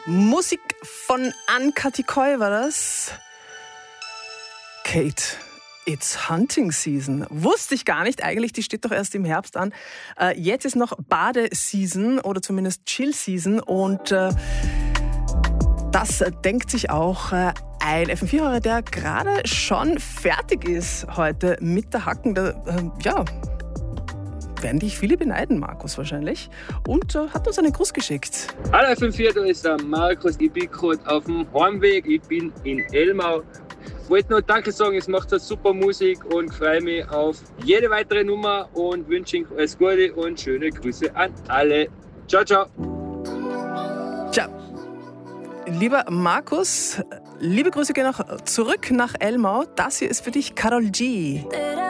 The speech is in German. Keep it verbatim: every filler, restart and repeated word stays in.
Musik von Ann-Kathi Coy war das. Kate, it's hunting season. Wusste ich gar nicht. Eigentlich, die steht doch erst im Herbst an. Äh, jetzt ist noch Badeseason oder zumindest Chill-Season. Und äh, das äh, denkt sich auch äh, ein F M vier-Hörer, der gerade schon fertig ist heute mit der Hacken. Da, äh, ja, werden dich viele beneiden, Markus wahrscheinlich. Und äh, hat uns einen Gruß geschickt. Hallo F M vier, da ist der Markus. Ich bin gerade auf dem Heimweg. Ich bin in Elmau. Ich wollte nur Danke sagen, es macht super Musik und freue mich auf jede weitere Nummer und wünsche Ihnen alles Gute und schöne Grüße an alle. Ciao, ciao. Ciao. Lieber Markus, liebe Grüße gehen auch zurück nach Elmau. Das hier ist für dich Karol G.